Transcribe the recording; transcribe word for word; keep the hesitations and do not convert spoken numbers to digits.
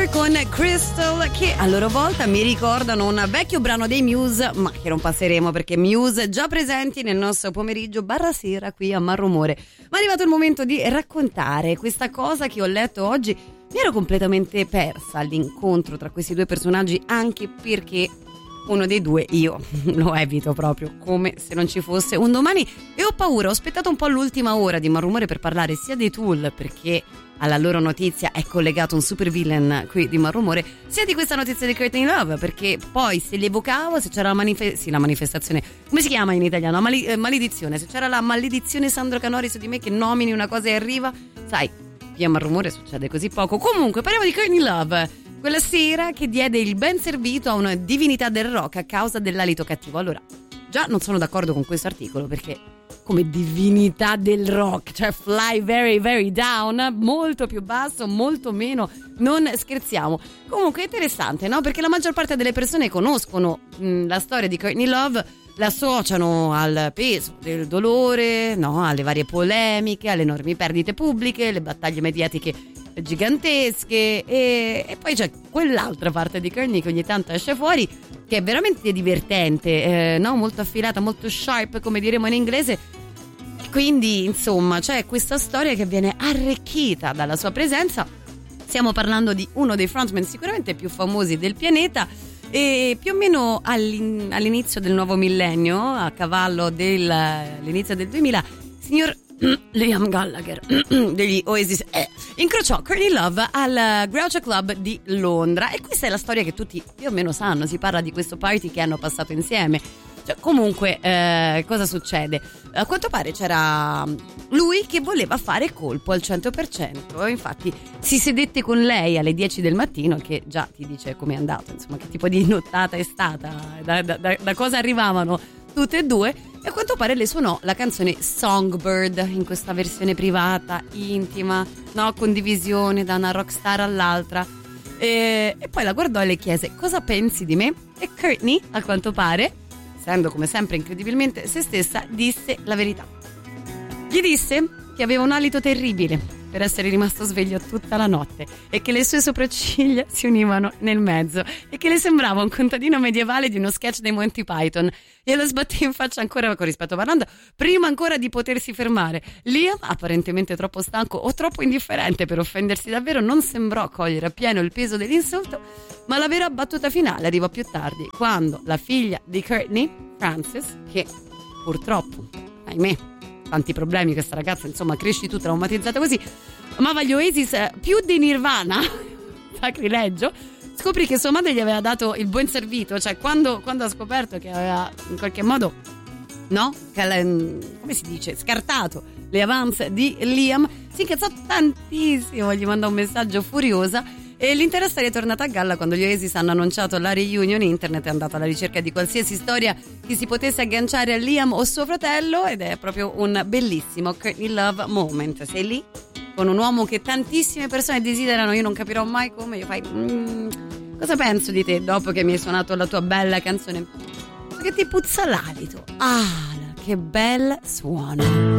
con Crystal, che a loro volta mi ricordano un vecchio brano dei Muse, ma che non passeremo perché Muse già presenti nel nostro pomeriggio barra sera qui a Marrumore. Ma è arrivato il momento di raccontare questa cosa che ho letto oggi. Mi ero completamente persa all'incontro tra questi due personaggi, anche perché uno dei due io lo evito proprio come se non ci fosse un domani, e ho paura. Ho aspettato un po' l'ultima ora di Marrumore per parlare sia dei Tool, perché alla loro notizia è collegato un super villain qui di Marrumore, sia di questa notizia di Courtney Love, perché poi se li evocavo, se c'era la, manife- sì, la manifestazione, come si chiama in italiano? Mali- eh, maledizione, se c'era la maledizione Sandro Canori su di me che nomini una cosa e arriva, sai, qui a Marrumore succede così poco. Comunque parliamo di Courtney Love, quella sera che diede il ben servito a una divinità del rock a causa dell'alito cattivo. Allora, già non sono d'accordo con questo articolo, perché come divinità del rock, cioè fly very very down, molto più basso, molto meno, non scherziamo. Comunque è interessante, no? Perché la maggior parte delle persone conoscono mh, la storia di Courtney Love, la associano al peso del dolore, no? Alle varie polemiche, alle enormi perdite pubbliche, le battaglie mediatiche gigantesche, e, e poi c'è quell'altra parte di Courtney che ogni tanto esce fuori, che è veramente divertente, eh, no? Molto affilata, molto sharp, come diremo in inglese. Quindi insomma c'è questa storia che viene arricchita dalla sua presenza. Stiamo parlando di uno dei frontman sicuramente più famosi del pianeta, e più o meno all'in- all'inizio del nuovo millennio, a cavallo dell'inizio del duemila, signor Liam Gallagher degli Oasis eh, incrociò Courtney Love al Groucho Club di Londra, e questa è la storia che tutti più o meno sanno. Si parla di questo party che hanno passato insieme. Cioè, comunque eh, cosa succede? A quanto pare c'era lui che voleva fare colpo al cento per cento, infatti si sedette con lei alle dieci del mattino, che già ti dice com'è andato, insomma, che tipo di nottata è stata, da, da, da, da cosa arrivavano tutte e due. E a quanto pare le suonò la canzone Songbird in questa versione privata, intima, no? Condivisione da una rockstar all'altra, e, e poi la guardò e le chiese: cosa pensi di me? E Courtney, a quanto pare, essendo come sempre incredibilmente se stessa, disse la verità. Gli disse che aveva un alito terribile per essere rimasto sveglio tutta la notte, e che le sue sopracciglia si univano nel mezzo, e che le sembrava un contadino medievale di uno sketch dei Monty Python. E lo sbatté in faccia ancora con rispetto parlando, prima ancora di potersi fermare. Liam, apparentemente troppo stanco o troppo indifferente per offendersi davvero, non sembrò cogliere appieno il peso dell'insulto, ma la vera battuta finale arrivò più tardi, quando la figlia di Courtney, Frances, che purtroppo, ahimè, tanti problemi questa ragazza, insomma, cresci tu traumatizzata così, amava gli Oasis più di Nirvana, sacrilegio, scoprì che sua madre gli aveva dato il buon servito, cioè quando, quando ha scoperto che aveva in qualche modo, no, come si dice, scartato le avance di Liam, si incazzò tantissimo, gli mandò un messaggio furiosa. E l'intera storia è tornata a galla quando gli Oasis hanno annunciato la reunion. Internet è andata alla ricerca di qualsiasi storia che si potesse agganciare a Liam o suo fratello, ed è proprio un bellissimo Courtney Love moment. Sei lì con un uomo che tantissime persone desiderano, io non capirò mai come, io fai mm, cosa penso di te dopo che mi hai suonato la tua bella canzone che ti puzza l'alito. Ah, che bel suono.